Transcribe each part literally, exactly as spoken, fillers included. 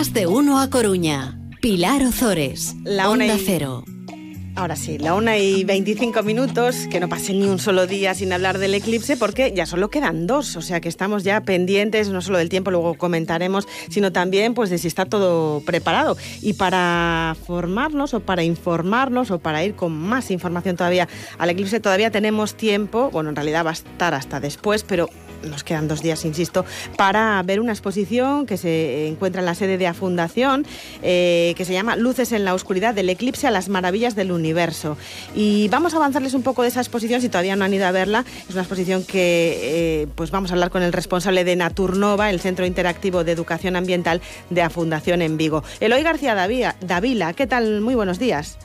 Más de uno a Coruña. Pilar Ozores, La Onda una y... Cero. Ahora sí, la una y veinticinco minutos, que no pase ni un solo día sin hablar del eclipse, porque ya solo quedan dos, o sea que estamos ya pendientes no solo del tiempo, luego comentaremos, sino también pues de si está todo preparado. Y para formarnos o para informarnos o para ir con más información todavía al eclipse, todavía tenemos tiempo, bueno, en realidad va a estar hasta después, pero nos quedan dos días, insisto, para ver una exposición que se encuentra en la sede de A Fundación, eh, que se llama Luces en la oscuridad, del eclipse a las maravillas del universo. Y vamos a avanzarles un poco de esa exposición, si todavía no han ido a verla. Es una exposición que eh, pues vamos a hablar con el responsable de Naturnova, el Centro Interactivo de Educación Ambiental de A Fundación en Vigo. Eloy García Dávila, ¿qué tal? Muy buenos días.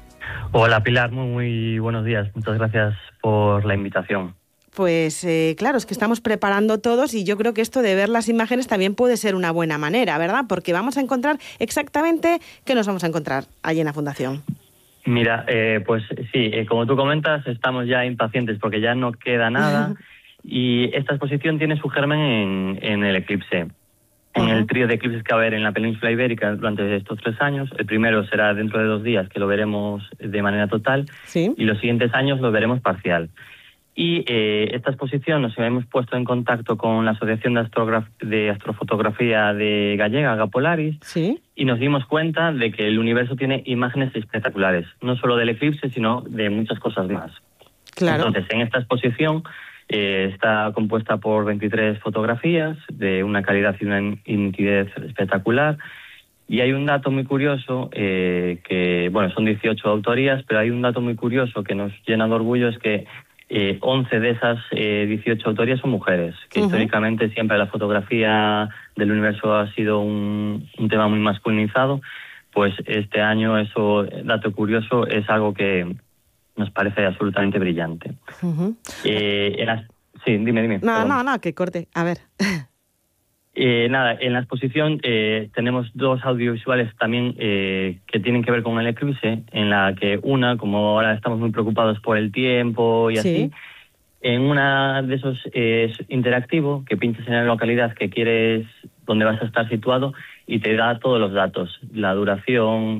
Hola Pilar, muy, muy buenos días. Muchas gracias por la invitación. Pues eh, claro, es que estamos preparando todos y yo creo que esto de ver las imágenes también puede ser una buena manera, ¿verdad? Porque vamos a encontrar exactamente qué nos vamos a encontrar allí en la Fundación. Mira, eh, pues sí, eh, como tú comentas, estamos ya impacientes porque ya no queda nada y esta exposición tiene su germen en, en el eclipse. En uh-huh. el trío de eclipses que va a haber en la península ibérica durante estos tres años. El primero será dentro de dos días, que lo veremos de manera total, ¿sí? Y los siguientes años lo veremos parcial. Y eh, esta exposición nos hemos puesto en contacto con la Asociación de, Astrograf- de Astrofotografía de Gallega, Agapolaris, ¿sí? Y nos dimos cuenta de que el universo tiene imágenes espectaculares, no solo del eclipse, sino de muchas cosas más. Claro. Entonces, en esta exposición eh, está compuesta por veintitrés fotografías de una calidad y una nitidez espectacular. Y hay un dato muy curioso, eh, que, bueno, son dieciocho autorías, pero hay un dato muy curioso que nos llena de orgullo, es que Eh, once de esas eh, dieciocho autorías son mujeres, que uh-huh. históricamente siempre la fotografía del universo ha sido un, un tema muy masculinizado. Pues este año eso, dato curioso, es algo que nos parece absolutamente brillante. Uh-huh. Eh, en las... Sí, dime, dime. No, no, no, que corte, a ver. Eh, nada, en la exposición eh, tenemos dos audiovisuales también eh, que tienen que ver con el eclipse, en la que una, como ahora estamos muy preocupados por el tiempo y sí. así, en una de esos eh, es interactivo, que pinchas en la localidad que quieres, donde vas a estar situado, y te da todos los datos, la duración,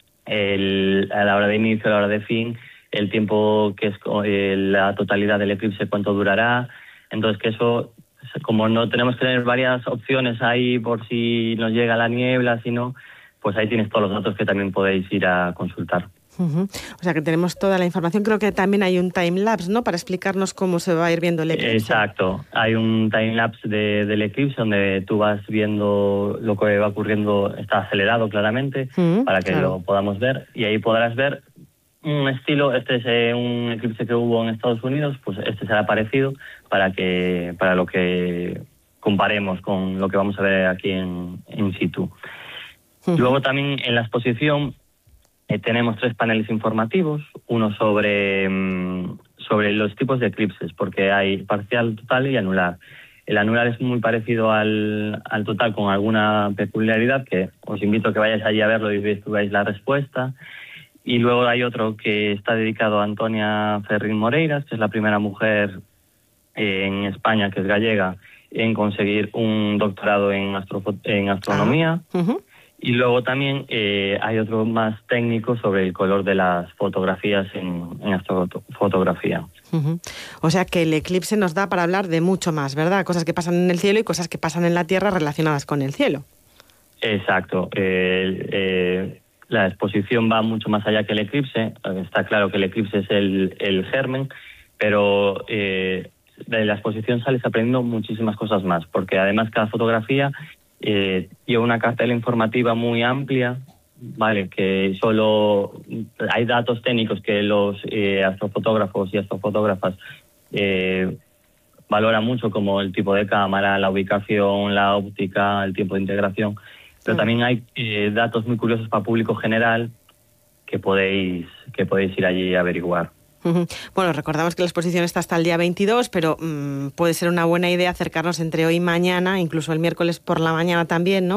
el, a la hora de inicio, a la hora de fin, el tiempo que es eh, la totalidad del eclipse, cuánto durará. Entonces, que eso, como no tenemos que tener varias opciones ahí por si nos llega la niebla, si no, pues ahí tienes todos los datos que también podéis ir a consultar. Uh-huh. O sea que tenemos toda la información. Creo que también hay un time-lapse, ¿no?, para explicarnos cómo se va a ir viendo el eclipse. Exacto. Hay un time-lapse de, del eclipse donde tú vas viendo lo que va ocurriendo, está acelerado claramente, uh-huh, para que claro. lo podamos ver. Y ahí podrás ver un estilo, este es eh, un eclipse que hubo en Estados Unidos, pues este será parecido para que para lo que comparemos con lo que vamos a ver aquí en, en situ. Uh-huh. Luego también en la exposición eh, tenemos tres paneles informativos, uno sobre, um, sobre los tipos de eclipses, porque hay parcial, total y anular. El anular es muy parecido al, al total, con alguna peculiaridad que os invito a que vayáis allí a verlo y veáis la respuesta. Y luego hay otro que está dedicado a Antonia Ferrín Moreiras, que es la primera mujer eh, en España, que es gallega, en conseguir un doctorado en, astrofo- en astronomía. Ah, uh-huh. Y luego también eh, hay otro más técnico sobre el color de las fotografías en, en astrofotografía. Uh-huh. O sea que el eclipse nos da para hablar de mucho más, ¿verdad? Cosas que pasan en el cielo y cosas que pasan en la Tierra relacionadas con el cielo. Exacto. Eh, eh, La exposición va mucho más allá que el eclipse. Está claro que el eclipse es el, el germen, pero eh, de la exposición sales aprendiendo muchísimas cosas más, porque además cada fotografía eh, lleva una cartela informativa muy amplia, vale, que solo hay datos técnicos que los eh, astrofotógrafos y astrofotógrafas eh, valoran mucho, como el tipo de cámara, la ubicación, la óptica, el tiempo de integración. Pero también hay eh, datos muy curiosos para público general que podéis que podéis ir allí a averiguar. Uh-huh. Bueno, recordamos que la exposición está hasta el día veintidós, pero mmm, puede ser una buena idea acercarnos entre hoy y mañana, incluso el miércoles por la mañana también, ¿no?,